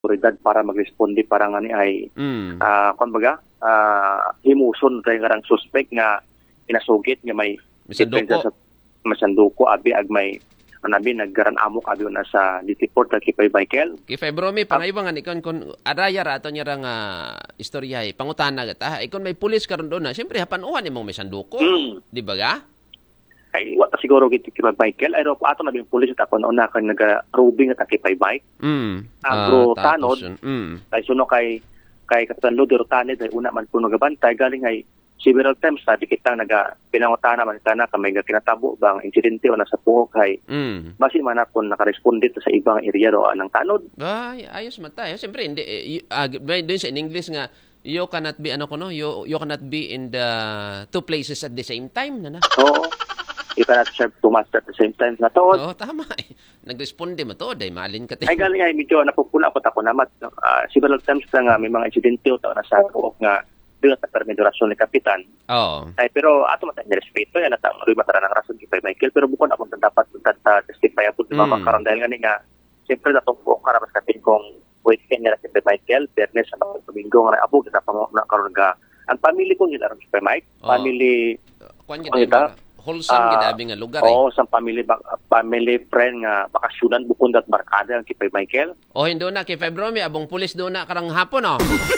otoridad para magresponde para nga ni ay kumbaga himuson kay karang suspect nga inasugit nga may Masanduko. sa masanduko abi ag may anabi naggaran amok abi na sa Ditiport kay Kipay Michael. Kay Febromi, pangaybangan ikon kung araya ra ato niya ra nga istorya pangutana gata. Ikon may pulis karon doon na, siyempre hapanuhan imong may sanduko. Di ba ga? Ay wata siguro gid Kipay Michael ay ro ato na bing pulis ta kon una kay naga-roving at Kipay Mike. Bro tanod. Kay suno kay Kapitan Lodi Rotanid ay una man puno gabantay galing ay several times sabi kita pinangutana man kita na kamay nga kinatabo bang insidente o nasa puhok ay basi man ako nakaresponde sa ibang area ro anang tanod. Ay, ayos man tayo. Siyempre, hindi. May doon sa in English nga, you cannot be, you cannot be in the two places at the same time. Oo. You cannot serve two masters at the same time. Natod. Oo, tama eh. Nagresponde mo to, day malin ka. Ay galing ay medyo napupula ako namat. Several times na nga may mga insidente o nasa puhok nga doon sa permedorasyon ni Kapitan. Oo. Ay, pero ato matay na respeto yan at ang matara ng rason kay Michael. Pero bukod ako dapat testify ako di ba makaroon dahil nga siyempre natong po karabas kapin kong weekend nila kay Michael, fairness sa mga domingo nga abo kita pa nakaroon nga. Ang family ko nila ron kay Mike, family kwan kita wholesome ginabi nga lugar Oo, sa family friend nga bakasyonan bukod at barkada ang kay Michael. O hindi na kay Febromi abong pulis doon na karang hapon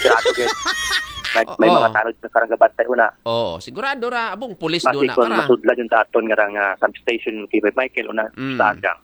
May mga tanod na karang gabantay una. Oo, sigurado ra abong pulis doon na kara. Masudlan yung daton nga substation kay Michael una sa agang.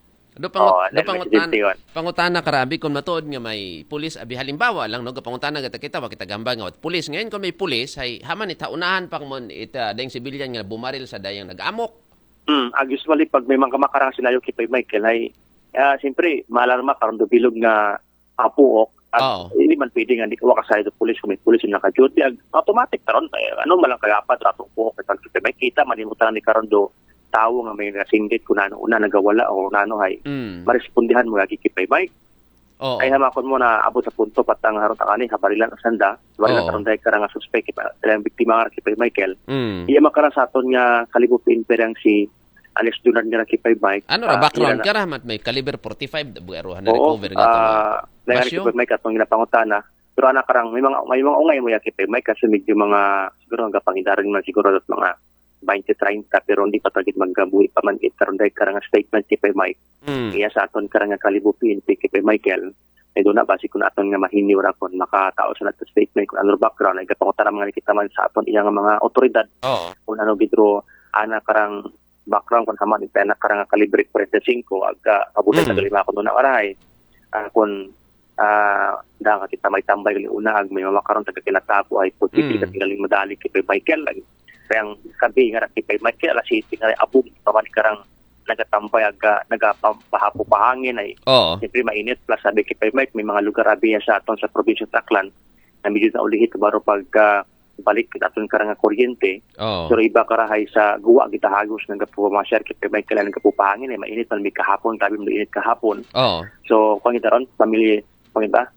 Pangutana karabi kung matuod nga may pulis abi halimbawa lang pangutana kita gamba nga pulis ngayon kung may pulis ay haman unahan pang mon dayang civilian nga bumaril sa dayang nag-amok. Usually pag may mga makarang senaryo kay Michael ay siyempre maalarma karon do bilog nga apuok. At hindi man pwede nga, hindi ka wakasay do pulis kung may pulis yung naka-duty. Automatic karon ano malang kagapat, ratong po, kasi may kita, manimutan ni karon do tao nga may nasinggit kung ano una nagawala o nano ay marespondihan mo lagi kipay Mike. Ay hamakon mo na abot sa punto patang harot ang habarilan ang sanda, habarilan karon dahil karang suspect, ang biktima nga kipay Michael. Iya makarang sa aton nga kalibupin perang si Alex Junard nga kipay Mike. Ano ra background ka ramat may caliber 45 buerohan na recover nga Basyo? Mike atong ginapangutana. Pero ana karang may mga ungay mo ya kay Mike kasi medyo mga siguro nga pangidaran man siguro at mga 20-30 pero hindi pa tagit maggabuhi pa man karon dahil karang statement kay Mike. Iya sa aton karang kalibupin kay Michael. Ay doon na basi kun aton nga mahini ora kon makatao sa nato statement kun ano background ay gapangutana mga kita man sa aton iya nga mga otoridad. Kung ano gidro ana karang background kun sama ni pena karang kalibre 45 agka abutan sa lima ko doon na aray. Kung dahil kita may tambay gali unag may mamakaroon taga kinatapo ay posible ka tingaling madali kay Michael lagi. Kaya ang sabi nga kay Michael si tingali abong paman karang nagatambay aga nagapahapo pahangin ay siyempre mainit plus sabi kay Mike may mga lugar abiya sa aton sa probinsya Taclan na medyo na ulihit baro pag balik aton karang kuryente. Pero iba karahay sa guwa kita hagos nga pumashare kay Michael nga pupahangin ay mainit man may kahapon tabi mo init kahapon. So kung itaron pamilya pangita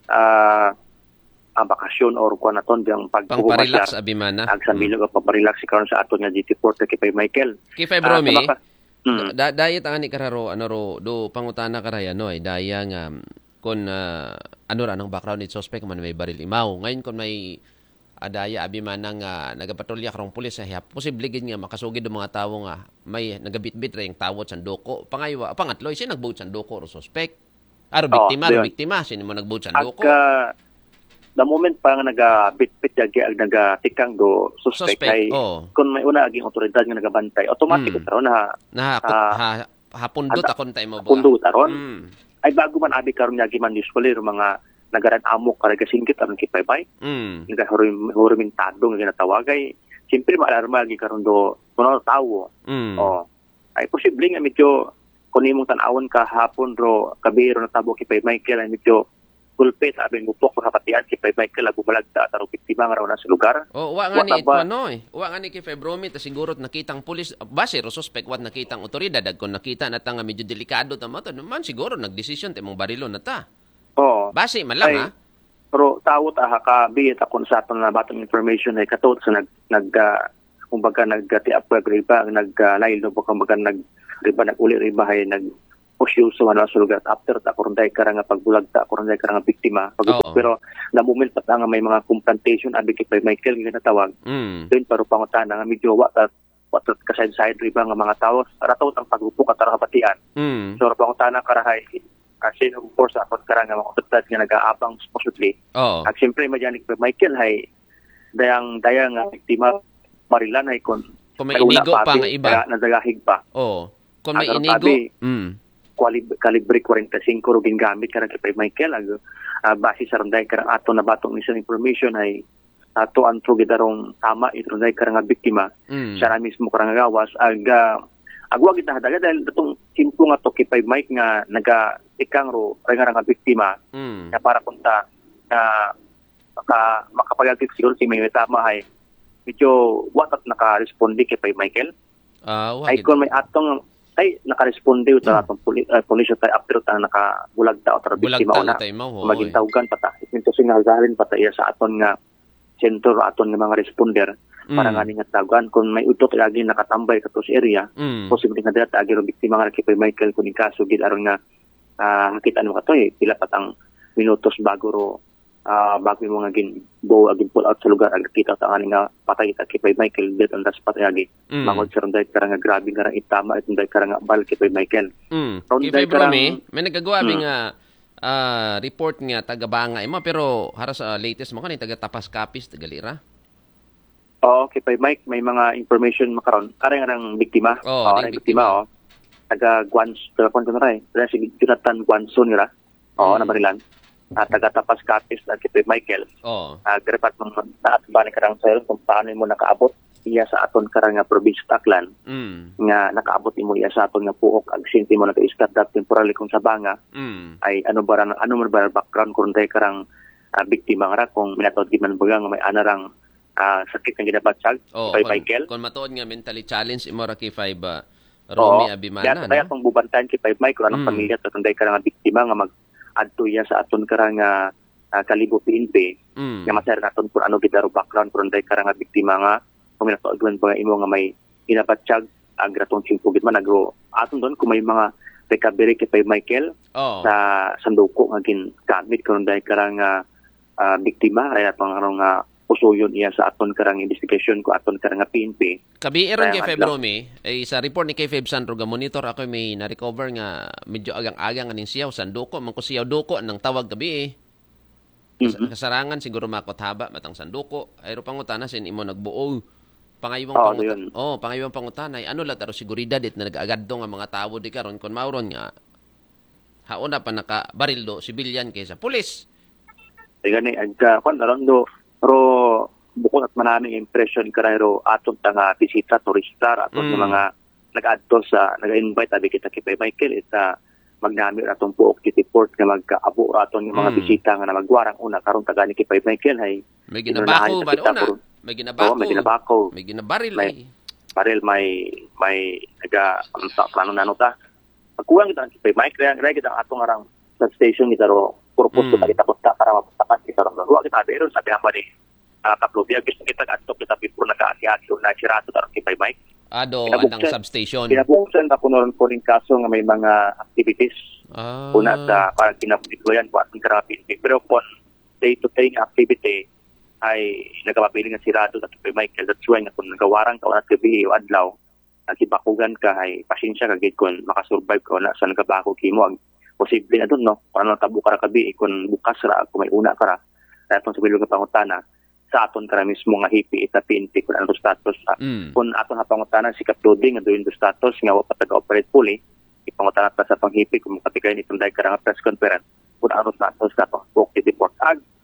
bakasyon or kuan aton yang pagpaparilax abimana agsan bilog o paparelax karon sa aton nga GT4 kay Michael kay Febromi dayet ang ani kararo do pangutana karaya no ay daya nga kon ano ra nang background ni suspect man may baril imaw ngayon kon may adaya abimana nga nagapatrolya karong pulis sa posible gid nga makasugid do mga tawo nga may nagabitbit ra yung tawot sandoko pangatlo siya nagbuot sandoko ro suspect. Biktima, sino mo nagbuot sandoko? The moment pa nga nagabitbit ag nagatikang do suspect ay kung may una aging otoridad nga nagabantay, automatic karon hapundot akon tay mo ba? Pundot aron. Ay bago man abi karon nga giman usually mga nagaran amok karag singkit aron kipay-bay. Hurumin tadong nga ginatawagay. Siyempre maalarma agi karon do kuno tawo. Ay posible nga medyo kung imong tan-awon ka hapon ro kabiro na tabo kay Michael ay medyo kulpit abing upok sa kapatian si Michael bumalagta taro biktima nga raw na sa lugar. Wa nga ni wa nga ni kay Febromi ta siguro nakitang pulis base ro suspect wat nakitang otoridad kung nakita na ta nga medyo delikado ta mo man siguro nagdesisyon timong barilon na ta. Base man lang ha. Pero tawot kabit akon sa aton na batong information ay katot sa kumbaga nagti-up riba naglail no kumbaga riba nag-uli riba ay posyoso nga sa lugar after ta karon day kara nga pagbulag ta karon day kara nga biktima Oo. pero na moment pa ta nga may mga confrontation abi kay Michael nga natawag doon pero pangutana nga medyo wa ka side riba nga mga tao rataw ang pagrupo ka tara kapatian so pangutana karahay kasi of course ako kara nga mga otoridad nga nag-aabang supposedly at siyempre majanik kay Michael hay dayang nga biktima marilan hay kon may inigo pa nga iba nadagahig pa kung may inigo kalibre 45 ro gingamit karang kay Michael base sa ronday karang ato na batong mission information ay ato ang trugidarong tama ito ronday karang biktima siya na mismo karang gawas agwag kita hadaga dahil itong simpo nga to kay Mike nga naga-ikang ro karang biktima na para punta na makapagagit siguro si may tama ay medyo watat naka-responde kay Michael ay kung may atong ay naka-responde ito atong pulisyo tayo after tayo nakabulag tao tara biktima na magintawgan pata ito sinagahalin pata iya sa aton nga sentro aton nga mga responder para nga nga tawagan kung may udto lagi nakatambay kato sa area posible nga data agi ro biktima nga kay Michael kun kaso gid aron nga makita mo kato pila patang minutos bago mo nga agin pull out sa lugar agkita ta nga patay ta kay Michael dead on the spot agi mangod sa ronday karang grabe karang itama itong day karang bal kay Michael kay Bromi may nagagawa nga report nga taga Banga imo pero haras latest mo kanang taga Tapas Capiz taga Lira kay Mike may mga information makaron karang biktima biktima taga Guans kon ko na ray si Jonathan Guanson nila na Marilan taga Tapas Capiz at kay Michael. Grepat mong taat ba ni karang sa'yo kung paano mo nakaabot iya sa aton karang nga probinsya Taclan. Nga nakaabot mo iya sa aton nga puok ag sinti mo naka-iskat dat temporarily kung sa Banga. Ay ano man ba background kung day karang biktima nga kung minatod giman baga nga may anarang sakit nga ginabatsag kay Michael. Kung matuod nga mentally challenge imo ra kay Romy Abimana. Kaya kung bubantayan kay Mike kung anong pamilya at kung day karang biktima nga adto iya sa aton karang kalibo PNP nga masayar naton kung ano gidaro background kung day karang biktima nga kung minatuagwan ba imo nga may inabatsyag agratong simpugit man nagro aton doon kung may mga recovery kay Michael sa sanduko nga gingamit kung day karang biktima ay atong nga usuyon iya sa aton karang investigation ko aton karang PNP. Kabiiron kay Febromi ay sa report ni kay Feb Sandro ga monitor ako may na-recover nga medyo agang-agang aning siyaw sanduko man ko siyaw duko nang tawag gabi kasarangan siguro makot haba matang sanduko ayro pangutana sin imo nagbuo pangaywang pangaywang pangutana ay ano la taro seguridad it na nag-agadto nga mga tawo di karon kon mauron nga hauna pa naka baril do civilian kaysa pulis. Gani kon daron do pero bukod at manaming impression karayro aton nga bisita turista aton mga nag-adto sa nag-invite abi kita kay Michael ita magnami atong puok city port nga magkaabo aton nga mga bisita nga magwarang una karon tagani kay Michael hay may ginabako ba una may ginabako may ginabaril baril may naga plano nano ta pagkuwang kita kay Michael kita atong arang substation kita ro purpose ko kita punta para mapustakan kita ron ruwa kita pero sabi hamba ni kaplobya gusto kita gadto kita before nag-aasyaso na sirato taron kay Mike andang substation pinabuksan ta kuno po ring kaso nga may mga activities una sa para kinapudikloyan po ating karapin pero po day to day activity ay nagapapili nga sirado at kay Michael that's why nga kung nagawarang ka at gabi o adlaw nagibakugan ka ay pasensya ka gid kung makasurvive ka na sa nagabako kimo posible na doon, no? Kung ano tabo ka kabi, kung bukas ra, kung may una ka ra, atong sabi nga pangutana, sa aton ka mismo nga hipi, PNP, kung ano status. Kung aton nga pangutana, si Kapdoding, nga doon status, nga wapat nag-operate fully, ipangutana ta sa panghipi, kung makatigay nitong dahil ka nga press conference, kung ano status na to, book the report.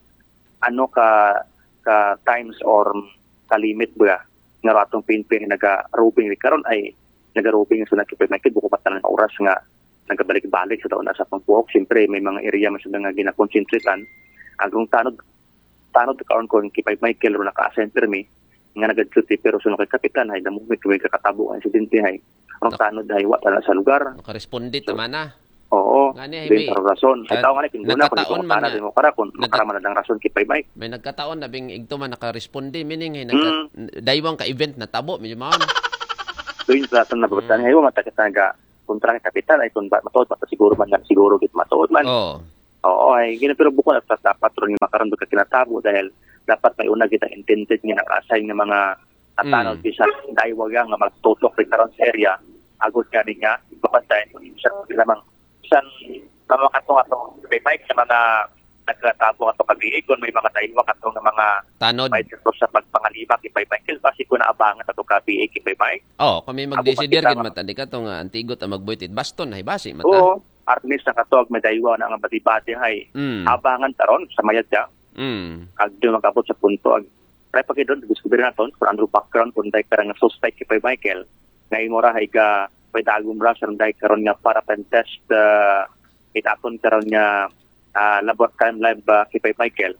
Ano ka times or ka-limit ba, nga ratong PNP, nag-roping, karon ay nag-roping sa nakipay, may kibuko pa ng oras nga, nagabalik-balik sa taon na sa pangpuok. Siyempre, may mga area mas nga ginakonsentritan. Agong tanod karon ko kay Michael ro naka-assign permi nga nagad-duty pero sunod kay kapitan ay damo may kakatabo ang insidente ay ang tanod ay wala na sa lugar. Naka-responde tama na. Oo. Din sa rason. Ay tawo nga pinduna kung na din mo kara kung makaraman na rason kay Mike. May nagkataon na bing igto man naka-responde meaning ay daywang ka event na tabo medyo mao. Doon sa tan nabatan ay matakit nga kontra ng kapitan ay kung matuod pa siguro man nga siguro git matuod man. Oo, ay ginapiro buko na dapat ron yung makaroon ka kinatabo dahil dapat may una kita intended nga naka-assign ng mga atanaw bisa daiwaga nga magtutok rin karon sa area agud ka niya ipapantay kung isa lamang isang kamakatong atong bike sa mga nagkatabo ato kabiig kung may mga daiwag atong ng mga tanod bike sa pagpangalibak ipay Michael basi ko na abangan ato kabiig ipay bike. Kung may mag-decider gid matandi ka tong antigot ang magbuitit baston hay basi mata. Oo, arnis na katog may daiwa na nga bati-bati hay abangan taron sa mayad siya. Agdo magabot sa punto try pa kidon gusto na naton kung ano background kung dahil karang suspect kay Michael na imora hay ka pwede agumbra sa dahil karon nga para pen-test itaton karon nga laboratory lab kay Michael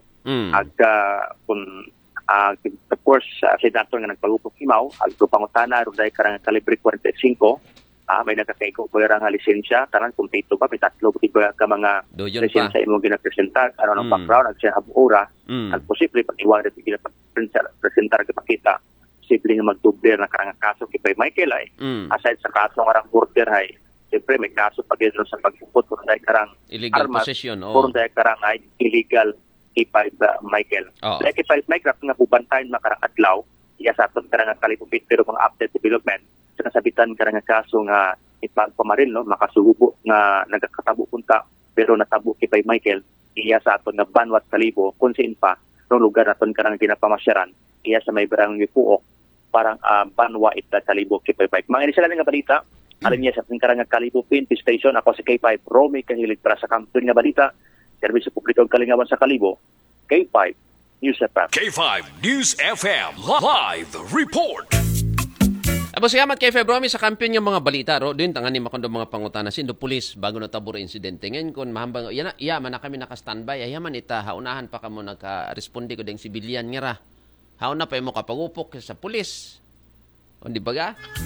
kung of course si Dr. nga nagpagupok himaw agdo pangutana ro dahil karang kalibre 45 may nagkakaiko ko yung lisensya, tanan kumpleto ba, may tatlo ba ka mga lisensya imong ginapresentar, ano ng background, siya habura, at posible pag iwanan at ginapresentar ka pakita, posible nga magdubler na karang kaso kay Michael ay, aside sa kaso ng arang border ay, siyempre may kaso pag ito sa pagpupot, kung dahil karang illegal armas, possession, kung dahil karang ay illegal kay Michael. Dahil kay Michael, nga bubantayan makarang adlaw, iya sa aton karang kalipupit, pero mga update development, nasabitan ka nga kaso nga ipagpamaril no makasubo nga nagakatabo punta pero natabo kay Michael iya sa aton nga Banwat Kalibo kung siin pa no lugar naton karang ginapamasyaran iya sa may barangay Puok parang Banwa ita Kalibo kay Mike mga sila nga balita alin niya sa karang Kalibo PNP station ako si K5 Romy Kahilig para sa kampiyon nga balita serbisyo publiko kalingawan sa Kalibo K5 News FM K5 News FM live report. Tapos salamat kay Febromi sa kampiyon yung mga balita ro. Doon tangan ni makondo mga pangutana sindo pulis bago natabo insidente. Ngayon kun mahambang man na kami naka-standby ayaman ita haunahan pa kamo nagka-responde ko ding sibilyan nga ra. Hauna pa mo kapagupok sa pulis. O di ba ga?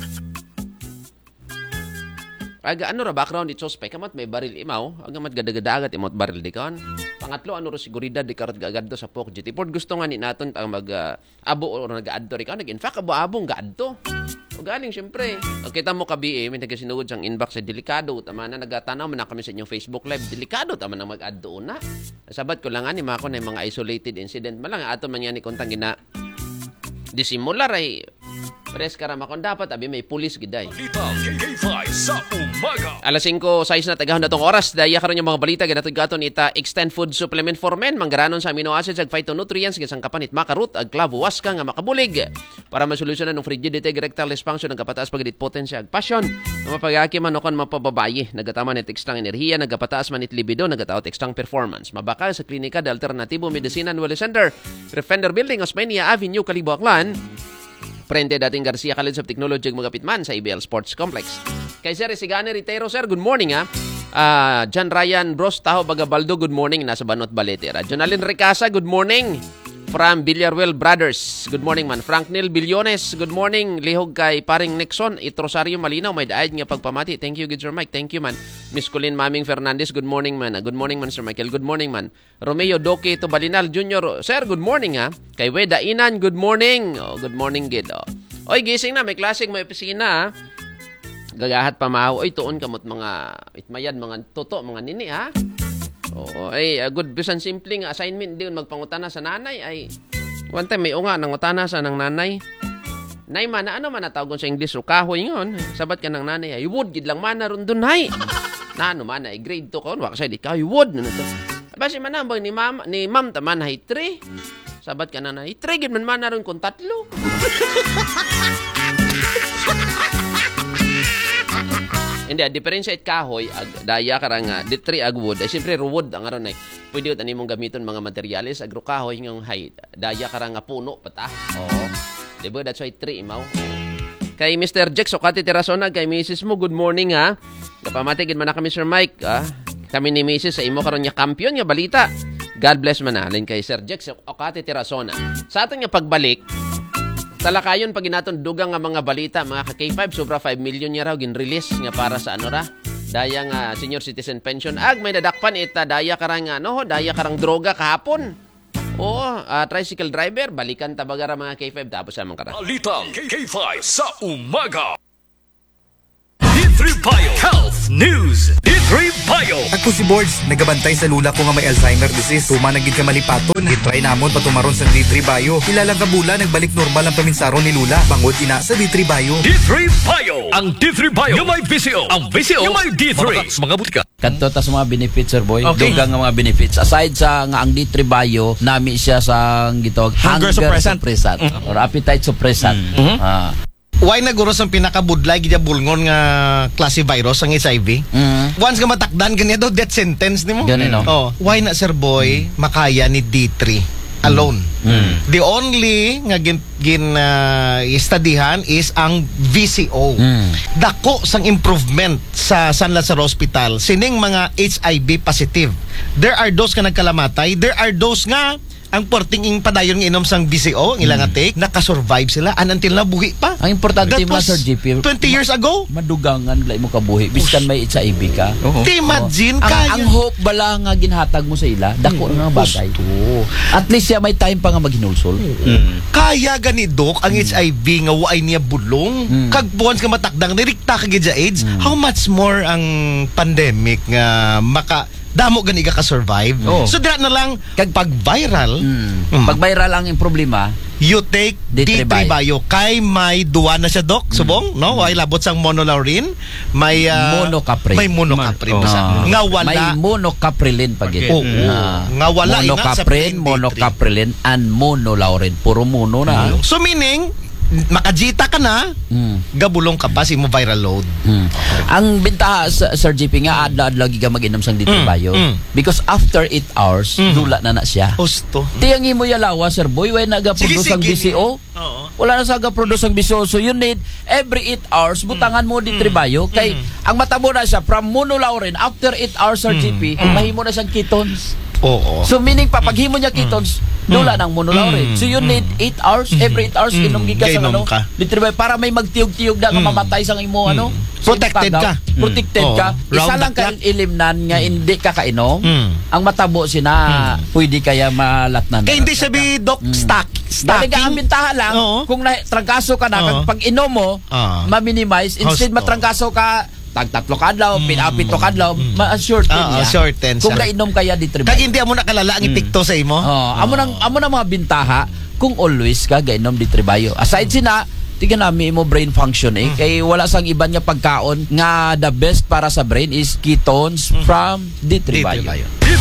Aga ano ra background ni suspect kamat may baril imaw, agamat gadagadagat imot baril di kon. Pangatlo ano ro seguridad di karot gagadto sa POC GT Port gusto nga ni naton pang mag abo or nagaadto ri ka nag in fact abo-abong gaadto. O galing syempre. Kita mo kabi may nagasinuod sang inbox sa delikado tama na nagatanaw man na kami sa inyong Facebook live delikado tama na mag-adto una. Sabat ko lang ani mako na mga isolated incident malang ato man yan ni kontang gina disimular ay pres karama kon dapat abi may pulis giday. Alas 5:06 na tagahon na tong oras daya karon yung mga balita ganatod gaton ita extend food supplement for men manggaranon sa amino acids ag phytonutrients gisang kapanit makarut ag clavuasca nga makabulig para masolusyonan ng frigidity erectile dysfunction ang kapataas pagdit potensya ag passion mapagaki man kon mapababayi nagatama ni tekstang enerhiya nagapataas man it libido nagatao tekstang performance mabaka sa klinika de alternatibo medicina and wellness center Defender Building Osmeña Avenue Kalibo Aklan Prende dating Garcia College of Technology magapitman sa ABL Sports Complex. Kay Sir Sigane Ritero, Sir, good morning ha. John Ryan Bros Taho Bagabaldo, good morning. Nasa Banot Baletera. Jonalyn Ricasa, good morning. From Villarreal Brothers, good morning man. Frank Neil Billones, good morning. Lihog kay paring Nixon, Rosario Malinaw, may daayad nga pagpamati. Thank you, good Sir Mike. Thank you man. Miss Colleen Maming Fernandez, good morning man. Good morning man, Sir Michael. Good morning man. Romeo Doke Tobalinal Jr. Sir, good morning ha. Kay Weda Inan, good morning. Oh, good morning, Gid. Oh. Oy, gising na. May klaseng may opisina ha. Gagahat pa maaw. Oy, tuon kamot mga itmayan, mga toto, mga nini ha. Oo, ay good bisan simpleng assignment diyon magpangutana sa nanay ay one time may unga nang utana sa nang nanay. Nay man ano man natawgon sa English ro kahoy ngon. Sabat ka nang nanay ay wood gid lang man ron dun hay. Na ano man ay grade 2 kon wa kasi di kahoy wood na to. Basi man ambang ni ma'am taman hay 3. Sabat ka nang nanay 3 gid man ron kon 3. Hindi, diferensya it kahoy, daya karang ditri ag wood. Ay, siyempre, wood ang aron ay. Pwede yun mong gamiton mga materyales. Agro kahoy ng height. Daya karang puno, pata. Oo. Diba? That's why tree, imaw. Kay Mr. Jex, Okati Terasona, kay Mrs. mo, good morning, ha. Kapamatigid man na kami, Sir Mike, ha. Kami ni Mrs. sa imo karon niya kampiyon nga balita. God bless man na. Alin kay Sir Jex, Okati Terasona. Sa aton nga pagbalik, talakayon pag inaton dugang nga mga balita mga ka-K5 sobra 5 million niya raw gin-release nga para sa ano ra daya nga senior citizen pension ag may nadakpan ita daya karang droga kahapon. Oo, tricycle driver balikan tabagara mga K5 tapos sa mga kara. Balita K5 sa umaga. D3 Bio Health News. D3 Bio. Ako si Borge, nagabantay sa lula ko nga may Alzheimer disease. Tuma nagid ka malipaton. Gitry namon patumaron sa D3 Bio. Ilalang kabula nagbalik normal ang paminsaron ni lula. Bangod ina sa D3 Bio. D3 Bio. Ang D3 Bio yung may VCO. Ang VCO yung may D3. Mga butika. Kanto ta sa mga benefits, sir boy. Okay. Dugang nga mga benefits. Aside sa nga ang D3 Bio, nami siya sa gitawag Hunger suppressant. or appetite suppressant. Why na guros ang pinakabudlay gidya bulngon nga klase virus ang HIV? Once nga matakdan kanya daw death sentence nimo. Ganun, no? Oh, why na sir boy makaya ni D3 alone? The only nga studyhan is ang VCO. Dako sang improvement sa San Lazaro Hospital sining mga HIV positive. There are those nga nagkalamatay, there are those nga ang porting padayon nga inom sang VCO, ang ilang take, nakasurvive sila and until na buhi pa. Ang importante That mga was Sir GP, 20 years ago. madugangan lay mo kabuhi biskan may HIV ka. Imagine Ang hope bala nga ginhatag mo sa ila, dako nga bagay. At least siya may time pa nga maghinulsol. Kaya gani Dok ang HIV nga waay niya bulong. Kag buwan ka matakdang nirikta ka gid sa AIDS, how much more ang pandemic nga damo gani ka survive. So dira na lang kag pag viral, Pag viral ang problema, you take D3 D3 Bio. Kay may duwa na siya Dok, subong, no? Ay labot sang monolaurin, may Monocapri. May monocapri pa siya. Nga wala. may monocaprilin pag ito. Nga wala ina sa Monocaprin, D3. monocaprilin, and monolaurin. Puro mono na. So meaning makajita ka na, gabulong ka pa si mo viral load. Ang bentaha sa Sir GP nga adlaw lagi ka mag-inom sang D3 Bio because after 8 hours dula na siya. Osto. Tiyangi mo yalawa Sir Boy way naga-produce ang BCO. Wala na sa ga-produce ang BCO, so you need every 8 hours butangan mo D3 Bio kay ang matabo na siya from monolaurin after 8 hours Sir GP mahimo na siyang ketones. Oo. So meaning papaghimo niya ketones dula ng monolaurin. So you need 8 hours, every 8 hours inom gigas sa Gainom ano. ka. D3 Bio para may magtiyog-tiyog na nga mamatay sa imo ano. Protected ka. Protected Oo. ka. Isa Round lang the clock. ka ilimnan nga hindi ka kainom. Ang matabo sina pwede kaya malatnan. Kaya hindi sabi Doc Dali ka ang stacking. bintaha lang Oo. kung trangkaso ka na Oo. pag inom mo ma-minimize instead Husto. matrangkaso ka tag-tatlo kadlaw, pinapito kadlaw, ma-shorten niya. Shorten Kung siya. kainom kaya di Kag hindi mo nakalala ang itikto sa imo. amo nang mga bintaha kung always ka gainom di Bio. Aside sina tingnan namin mo brain function kay wala sang iban nga pagkaon nga the best para sa brain is ketones from D3 Bio.